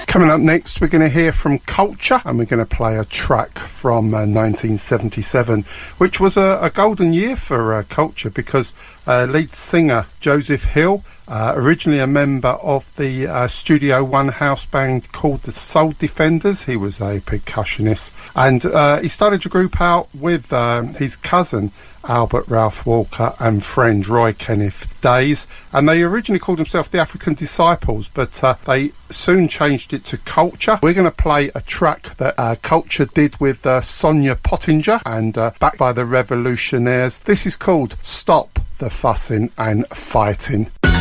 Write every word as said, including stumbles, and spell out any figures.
Coming up next, we're going to hear from Culture, and we're going to play a track from uh, nineteen seventy-seven, which was a, a golden year for uh, Culture because uh, lead singer Joseph Hill, uh, originally a member of the uh, Studio One house band called the Soul Defenders, he was a percussionist, and uh, he started a group out with uh, his cousin Albert Ralph Walker and friend Roy Kenneth Days, and they originally called themselves the African Disciples, but uh, they soon changed it to Culture. We're going to play a track that uh, Culture did with uh, Sonia Pottinger and uh, backed by the Revolutionaires. This is called Stop the Fussing and Fighting.